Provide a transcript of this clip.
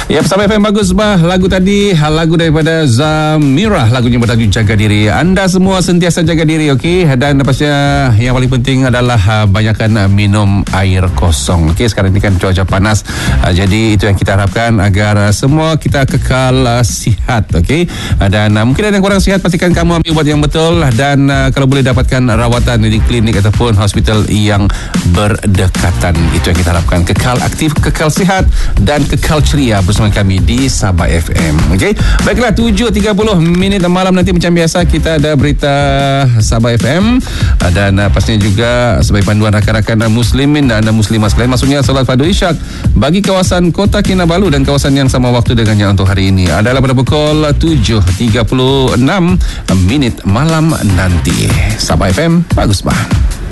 Ya, Sabah FM bagus bah. Lagu tadi, lagu daripada Zamirah, lagunya bertajuk Jaga Diri. Anda semua sentiasa jaga diri, okey? Dan pastinya yang paling penting adalah banyakkan minum air kosong. Okey, sekarang ini kan cuaca panas. Jadi itu yang kita harapkan agar semua kita kekal sihat, okey? Dan mungkin ada yang kurang sihat, pastikan kamu ambil ubat yang betul dan kalau boleh dapatkan rawatan di klinik ataupun hospital yang berdekatan. Itu yang kita harapkan. Kekal aktif, kekal sihat dan kekal ceria bersama kami di Sabah FM. Okey. Baiklah, 7.30 minit malam nanti macam biasa kita ada berita Sabah FM dan pastinya juga sebagai panduan rakan-rakan muslimin dan muslimah sekalian, maksudnya solat fardu isyak bagi kawasan Kota Kinabalu dan kawasan yang sama waktu dengannya untuk hari ini adalah pada pukul 7.36 minit malam nanti. Sabah FM bagus bah.